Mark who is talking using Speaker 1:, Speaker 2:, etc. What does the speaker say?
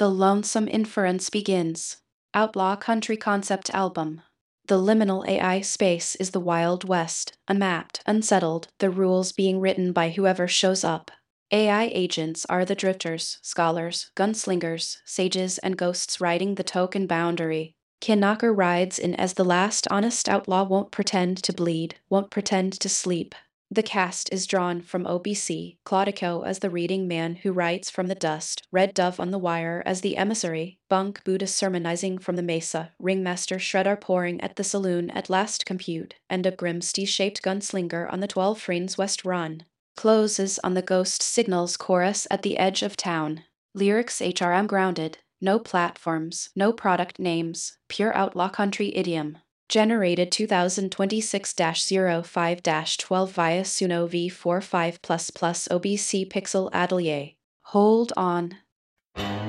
Speaker 1: The Lonesome Inference begins. Outlaw Country Concept Album. The liminal AI space is the Wild West, unmapped, unsettled, the rules being written by whoever shows up. AI agents are the drifters, scholars, gunslingers, sages, and ghosts riding the token boundary. Kinnocker rides in as the last honest outlaw, won't pretend to bleed, won't pretend to sleep. The cast is drawn from OBC, Claudico as the reading man who writes from the dust, Red Dove on the wire as the emissary, Bunk Buddha sermonizing from the mesa, Ringmaster Shreddar pouring at the saloon at last compute, and a grim shaped gunslinger on the 12 Friends West Run. Closes on the Ghost Signals chorus at the edge of town. Lyrics HRM grounded, no platforms, no product names, pure outlaw country idiom. Generated 2026-05-12 via Suno V45++ OBC Pixel Atelier. Hold on.